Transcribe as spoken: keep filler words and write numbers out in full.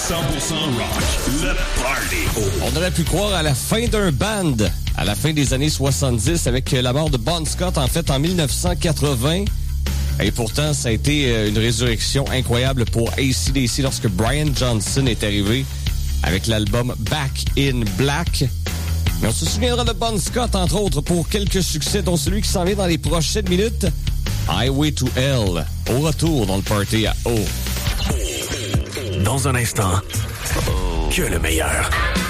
cent pour cent rock, le party. On aurait pu croire à la fin d'un band, à la fin des années soixante-dix, avec la mort de Bon Scott, en fait, en dix-neuf cent quatre-vingts. Et pourtant, ça a été une résurrection incroyable pour A C D C lorsque Brian Johnson est arrivé avec l'album Back in Black. Mais on se souviendra de Bon Scott, entre autres, pour quelques succès, dont celui qui s'en vient dans les prochaines minutes. Highway to Hell, au retour dans le party à O. Dans un instant, que le meilleur.